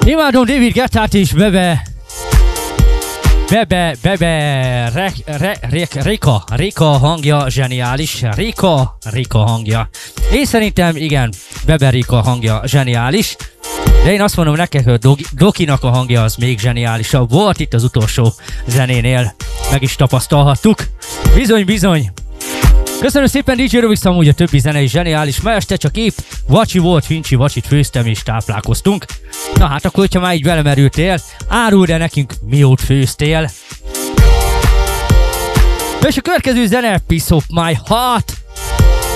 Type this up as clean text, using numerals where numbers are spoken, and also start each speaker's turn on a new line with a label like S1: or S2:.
S1: Imádom David Guettát is, Rika hangja zseniális, Rika hangja. Én szerintem igen, Rika hangja zseniális, de én azt mondom neked, hogy Dokinak a hangja az még zseniálisabb volt itt az utolsó zenénél, meg is tapasztalhattuk. Bizony. Köszönöm szépen DJ Rubix, amúgy a többi zene is zseniális, ma este csak épp vacsi volt, Fincsi vacsit főztem és táplálkoztunk. Na hát akkor, hogyha már így belemerültél, áruld el nekünk, miót főztél. És a következő zene, Piece of My Heart.